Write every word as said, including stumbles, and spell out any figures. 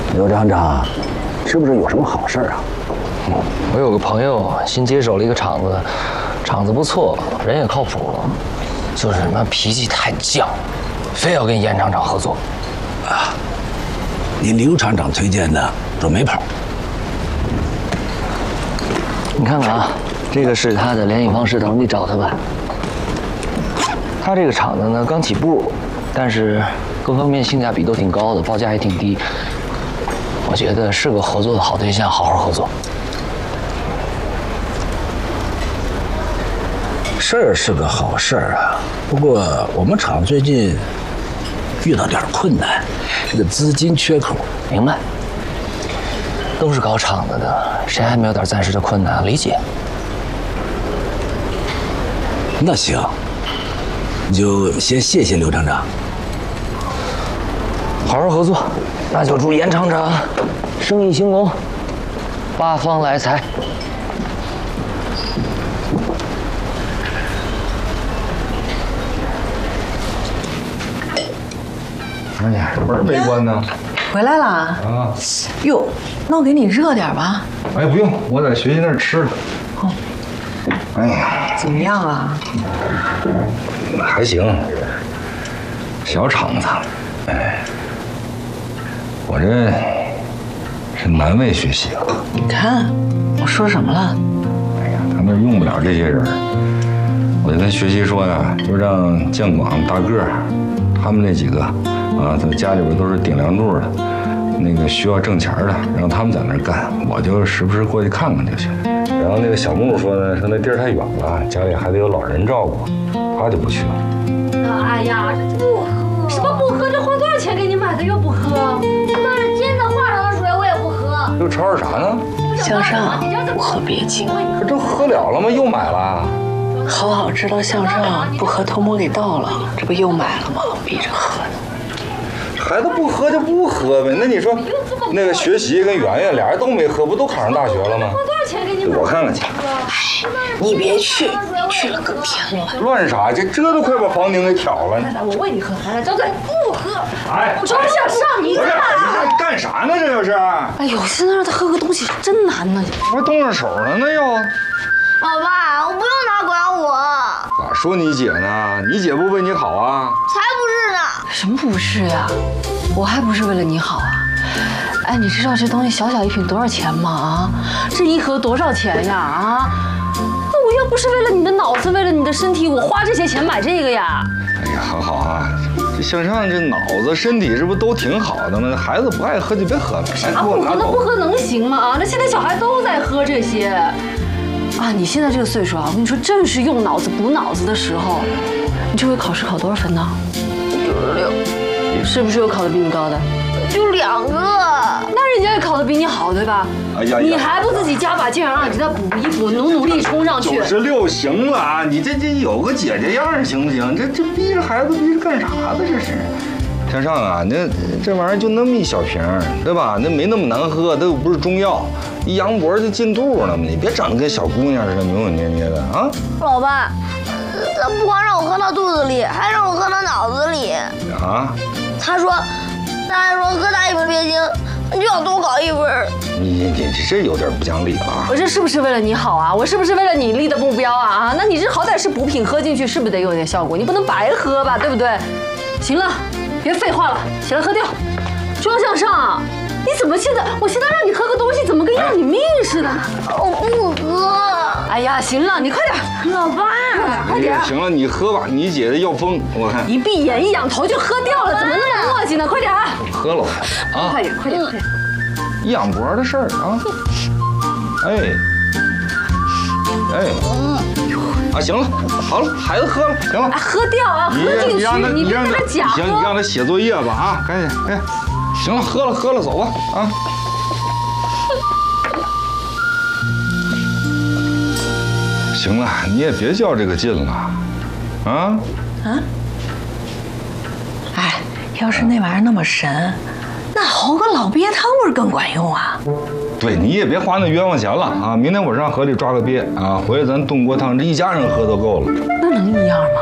刘厂长，是不是有什么好事啊？ 我有个朋友新接手了一个厂子，厂子不错，人也靠谱，就是那脾气太犟，非要跟严厂长合作。 啊，你刘厂长推荐的准没跑。 你看看啊，这个是他的联系方式，到时候你找他吧。他这个厂子呢刚起步，但是各方面性价比都挺高的，报价也挺低。我觉得是个合作的好对象，好好合作。 事儿是个好事儿啊，不过我们厂最近遇到点困难，这个资金缺口。 明白。都是搞厂子的，谁还没有点暂时的困难？理解。 那行，你就先谢谢刘厂长。 好好合作，那就祝严厂长生意兴隆，八方来财。 哎呀，门没关呢。 回来了啊？ 哟，那我给你热点吧。 哎，不用，我在学习那儿吃了。哦。哎呀， 怎么样啊？ 还行，小厂子。哎，我这是难为学习了。 你看，我说什么了？ 哎呀，他那用不了这些人。我就跟学习说呀，就让建广、大个儿，他们那几个。啊，他家里边都是顶梁柱的，那个需要挣钱的，让他们在那儿干，我就时不时过去看看就行。然后那个小木说呢，说那地儿太远了，家里还得有老人照顾，他就不去了。 哎呀，这不喝，什么不喝？这花多少钱给你买的又不喝？那是金子化成的水，我也不喝。 又吵吵啥呢？ 向上，不喝别急。 这都喝了了吗？又买了？ 好好知道向上，不喝偷摸给倒了，这不又买了吗？逼着喝呢。 孩子不喝就不喝呗。那你说，那个学习跟圆圆俩人都没喝，不都考上大学了吗？我看看去。 哎，你别去，去了更添乱。 乱啥？这这都快把房顶给挑了。 来来，我喂你喝，来来，张嘴，不喝。 哎， 我说向上，你干嘛？ 你这干啥呢？这又是？ 哎呦，现在让他喝个东西真难呢。 我还动上手了呢又。 老爸，我不用他管我。 咋说你姐呢？你姐不为你好啊？ 才不是呢。 什么不是呀？我还不是为了你好啊！哎，你知道这东西小小一瓶多少钱吗？啊，这一盒多少钱呀？啊，那我要不是为了你的脑子，为了你的身体，我花这些钱买这个呀？ 哎呀，好好啊，这向上这脑子、身体这不都挺好的吗？孩子不爱喝就别喝了。 啊，不喝那不喝能行吗？啊，那现在小孩都在喝这些。啊，你现在这个岁数啊，我跟你说，正是用脑子补脑子的时候。你这回考试考多少分呢？ 九十六。 是不是有考得比你高的？ 就两个。 那人家也考得比你好，对吧？ 哎呀， 你还不自己加把劲儿，让你给他补一补，努努力冲上去。 九十六行了啊，你这这有个姐姐样行不行？这这逼着孩子逼着干啥呢？这是。向上啊，那这玩意儿就那么一小瓶，对吧？那没那么难喝，它又不是中药，一羊脖就进肚了嘛。你别长得跟小姑娘似的，扭扭捏捏的啊。 老爸，他不光让我喝到肚子里，还让我喝到脑子里。 啊？ 他说，他还说喝大一瓶别精，就要多搞一分。 你你你这有点不讲理了啊！ 我这是不是为了你好啊？我是不是为了你立的目标啊？啊，那你这好歹是补品，喝进去是不是得有点效果？你不能白喝吧，对不对？行了，别废话了，起来喝掉。庄向上，你怎么现在？我现在让你喝个东西，怎么跟要你命似的？ 我不喝。 哎呀，行了，你快点， 老爸， 快点。 行了，你喝吧，你姐姐要疯，我看。 一闭眼一仰头就喝掉了，怎么那么磨叽呢？快点！ 喝了啊！ 快点，快点，快点！ 一仰脖的事儿啊！哎，哎，啊，行了，好了，孩子喝了，行了， 喝掉啊，喝进去，你别跟他讲。 行，你让他写作业吧啊，赶紧，哎，行了，喝了喝了，走吧啊。行了，你也别较这个劲了，啊？ 啊？哎，要是那玩意儿那么神，那熬个老鳖汤不是更管用啊？ 对，你也别花那冤枉钱了啊！明天我上河里抓个鳖啊，回来咱炖锅汤，这一家人喝都够了。 那能一样吗？